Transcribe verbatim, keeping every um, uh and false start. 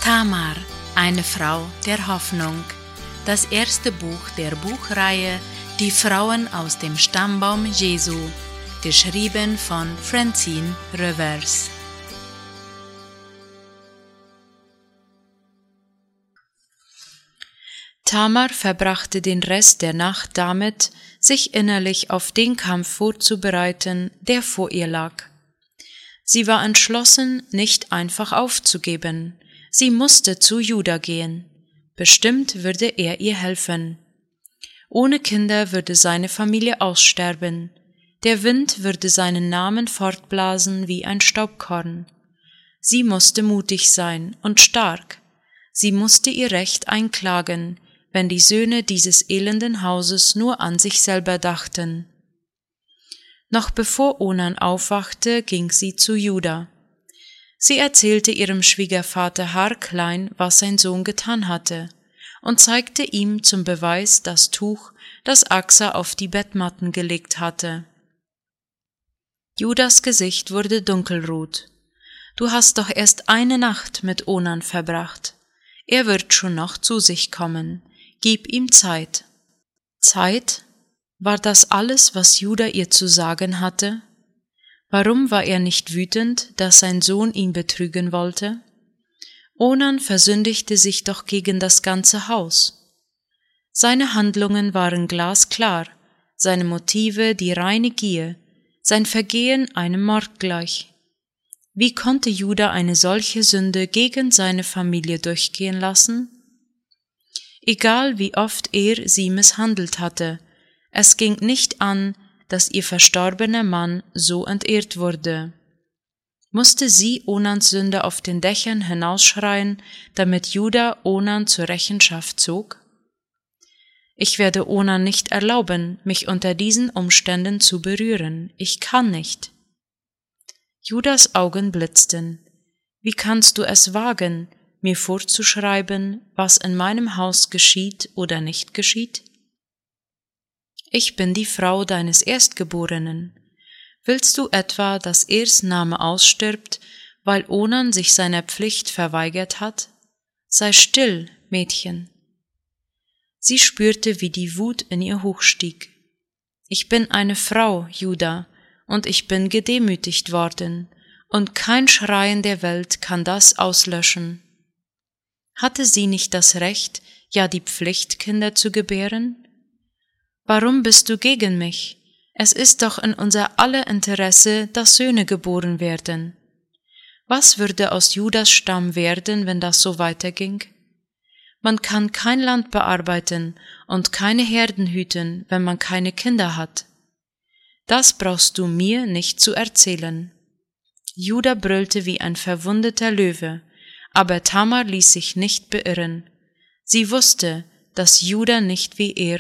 Tamar, eine Frau der Hoffnung. Das erste Buch der Buchreihe Die Frauen aus dem Stammbaum Jesu, geschrieben von Francine Revers. Tamar verbrachte den Rest der Nacht damit, sich innerlich auf den Kampf vorzubereiten, der vor ihr lag. Sie war entschlossen, nicht einfach aufzugeben. Sie musste zu Juda gehen. Bestimmt würde er ihr helfen. Ohne Kinder würde seine Familie aussterben. Der Wind würde seinen Namen fortblasen wie ein Staubkorn. Sie musste mutig sein und stark. Sie musste ihr Recht einklagen, wenn die Söhne dieses elenden Hauses nur an sich selber dachten. Noch bevor Onan aufwachte, ging sie zu Juda. Sie erzählte ihrem Schwiegervater haarklein, was sein Sohn getan hatte, und zeigte ihm zum Beweis das Tuch, das Axa auf die Bettmatten gelegt hatte. Judas Gesicht wurde dunkelrot. »Du hast doch erst eine Nacht mit Onan verbracht. Er wird schon noch zu sich kommen. Gib ihm Zeit.« Zeit? War das alles, was Juda ihr zu sagen hatte? Warum war er nicht wütend, dass sein Sohn ihn betrügen wollte? Onan versündigte sich doch gegen das ganze Haus. Seine Handlungen waren glasklar, seine Motive die reine Gier, sein Vergehen einem Mord gleich. Wie konnte Juda eine solche Sünde gegen seine Familie durchgehen lassen? Egal wie oft er sie misshandelt hatte, es ging nicht an, dass ihr verstorbener Mann so entehrt wurde. Musste sie Onans Sünde auf den Dächern hinausschreien, damit Juda Onan zur Rechenschaft zog? Ich werde Onan nicht erlauben, mich unter diesen Umständen zu berühren. Ich kann nicht. Judas Augen blitzten. Wie kannst du es wagen, mir vorzuschreiben, was in meinem Haus geschieht oder nicht geschieht? Ich bin die Frau deines Erstgeborenen. Willst du etwa, dass ers Name ausstirbt, weil Onan sich seiner Pflicht verweigert hat? Sei still, Mädchen. Sie spürte, wie die Wut in ihr hochstieg. Ich bin eine Frau, Juda, und ich bin gedemütigt worden, und kein Schreien der Welt kann das auslöschen. Hatte sie nicht das Recht, ja die Pflicht, Kinder zu gebären? Warum bist du gegen mich? Es ist doch in unser aller Interesse, dass Söhne geboren werden. Was würde aus Judas Stamm werden, wenn das so weiterging? Man kann kein Land bearbeiten und keine Herden hüten, wenn man keine Kinder hat. Das brauchst du mir nicht zu erzählen. Juda brüllte wie ein verwundeter Löwe, aber Tamar ließ sich nicht beirren. Sie wusste, dass Juda nicht wie er